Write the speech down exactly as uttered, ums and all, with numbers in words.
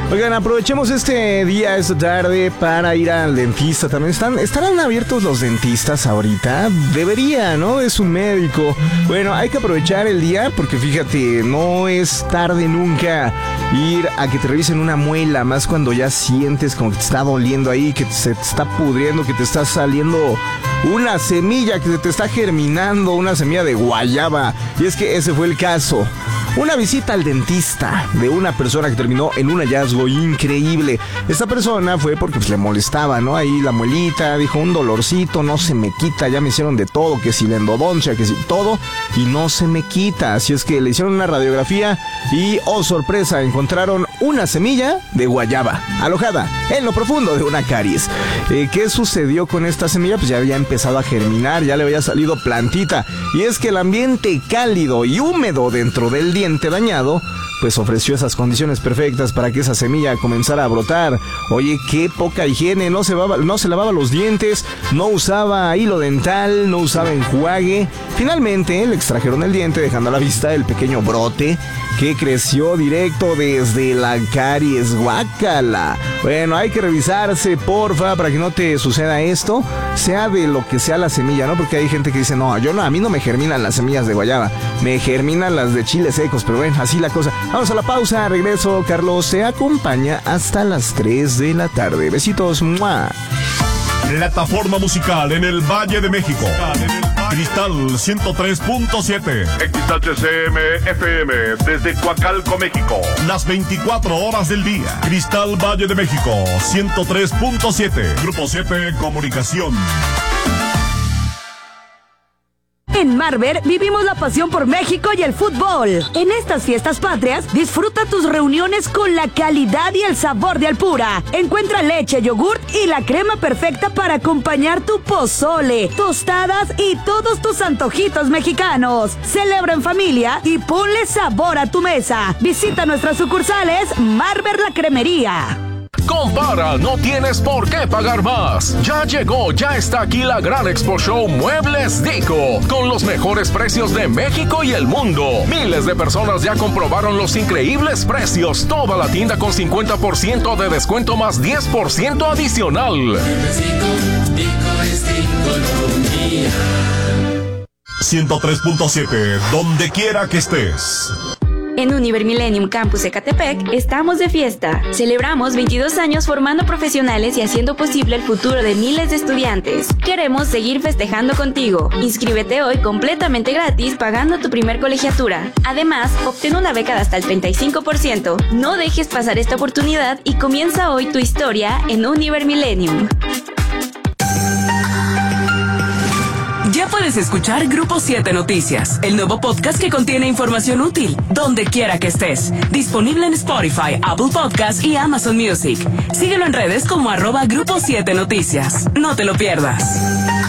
Oigan, aprovechemos este día, esta tarde, para ir al dentista. También están, ¿estarán abiertos los dentistas ahorita? Debería, ¿no? Es un médico. Bueno, hay que aprovechar el día porque fíjate, no es tarde nunca ir a que te revisen una muela, más cuando ya sientes como que te está doliendo ahí, que se te está pudriendo, que te está saliendo una semilla, que se te está germinando una semilla de guayaba. Y es que ese fue el caso. Una visita al dentista de una persona que terminó en un hallazgo increíble. Esta persona fue porque pues, le molestaba, ¿no? Ahí la muelita, dijo, un dolorcito, no se me quita, ya me hicieron de todo, que si la endodoncia, que si todo, y no se me quita. Así es que le hicieron una radiografía y, oh sorpresa, encontraron una semilla de guayaba, alojada en lo profundo de una caries. Eh, ¿Qué sucedió con esta semilla? Pues ya había empezado a germinar, ya le había salido plantita. Y es que el ambiente cálido y húmedo dentro del diente dañado pues ofreció esas condiciones perfectas para que esa semilla comenzara a brotar. Oye, qué poca higiene, no se lavaba, no se lavaba los dientes, no usaba hilo dental, no usaba enjuague. Finalmente le extrajeron el diente dejando a la vista el pequeño brote que creció directo desde la caries. Guácala. Bueno, hay que revisarse, porfa, para que no te suceda esto, sea de lo que sea la semilla, ¿no? Porque hay gente que dice, no, yo no, a mí no me germinan las semillas de guayaba, me germinan las de chiles secos, pero bueno, así la cosa. Vamos a la pausa, regreso, Carlos te acompaña hasta las tres de la tarde. Besitos, ¡mua! Plataforma musical en el Valle de México. Cristal ciento tres punto siete. X H C M F M desde Coacalco, México. Las veinticuatro horas del día. Cristal Valle de México ciento tres punto siete. Grupo siete Comunicación. En Marver vivimos la pasión por México y el fútbol. En estas fiestas patrias, disfruta tus reuniones con la calidad y el sabor de Alpura. Encuentra leche, yogurt y la crema perfecta para acompañar tu pozole, tostadas y todos tus antojitos mexicanos. Celebra en familia y ponle sabor a tu mesa. Visita nuestras sucursales Marver La Cremería. Compara, no tienes por qué pagar más. Ya llegó, ya está aquí la gran Expo Show Muebles Dico, con los mejores precios de México y el mundo. Miles de personas ya comprobaron los increíbles precios. Toda la tienda con cincuenta por ciento de descuento más diez por ciento adicional. ciento tres punto siete, donde quiera que estés. En Univer Millennium Campus Ecatepec estamos de fiesta. Celebramos veintidós años formando profesionales y haciendo posible el futuro de miles de estudiantes. Queremos seguir festejando contigo. Inscríbete hoy completamente gratis pagando tu primer colegiatura. Además, obtén una beca de hasta el treinta y cinco por ciento. No dejes pasar esta oportunidad y comienza hoy tu historia en Univer Millennium. Ya puedes escuchar Grupo siete Noticias, el nuevo podcast que contiene información útil, donde quiera que estés. Disponible en Spotify, Apple Podcasts y Amazon Music. Síguelo en redes como arroba Grupo siete Noticias. No te lo pierdas.